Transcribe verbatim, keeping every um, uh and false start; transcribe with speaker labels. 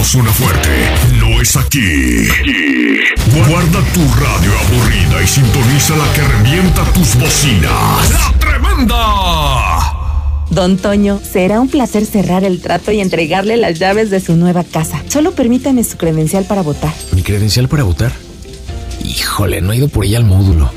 Speaker 1: suena fuerte, no es aquí. Guarda tu radio aburrida y sintoniza la que revienta tus bocinas. ¡La Tremenda!
Speaker 2: Don Toño, será un placer cerrar el trato y entregarle las llaves de su nueva casa. Solo permítame su credencial para votar.
Speaker 3: ¿Mi credencial para votar? Híjole, no he ido por ella al módulo.